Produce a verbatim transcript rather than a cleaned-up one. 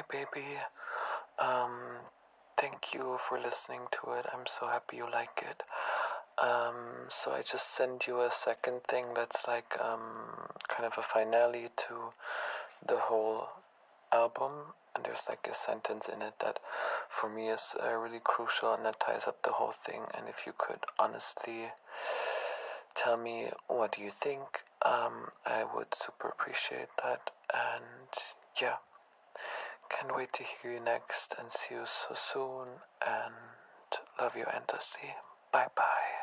hi baby. Um, thank you for listening to it. I'm so happy you like it. Um, so I just sent you a second thing that's like um kind of a finale to the whole album, and there's like a sentence in it that for me is uh, really crucial and that ties up the whole thing. And if you could honestly tell me what you think, um, I would super appreciate that. And yeah, can't wait to hear you next and see you so soon. And love you endlessly. Bye bye.